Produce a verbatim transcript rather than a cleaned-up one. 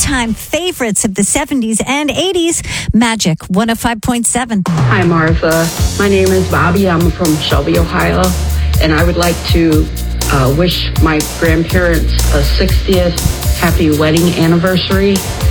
all-time favorites of the seventies and eighties. Magic one oh five point seven. Hi, Martha. My name is Bobby. I'm from Shelby, Ohio, and I would like to uh, wish my grandparents a sixtieth happy wedding anniversary.